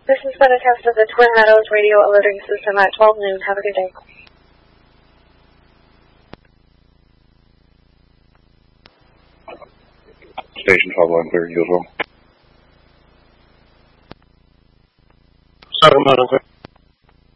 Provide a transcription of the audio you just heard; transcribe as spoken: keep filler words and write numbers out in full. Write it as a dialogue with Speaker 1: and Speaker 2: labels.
Speaker 1: This has been a test of the Twin Meadows radio alerting system at twelve noon. Have a good day.
Speaker 2: Station twelve line clear, you as well.
Speaker 3: Seven, clear.